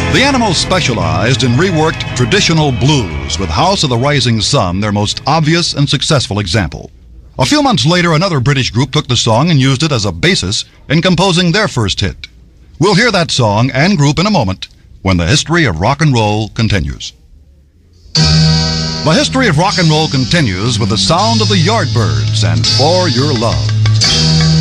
The Animals specialized in reworked traditional blues, with House of the Rising Sun their most obvious and successful example. A few months later, another British group took the song and used it as a basis in composing their first hit. We'll hear that song and group in a moment when the history of rock and roll continues. The history of rock and roll continues with the sound of the Yardbirds and For Your Love.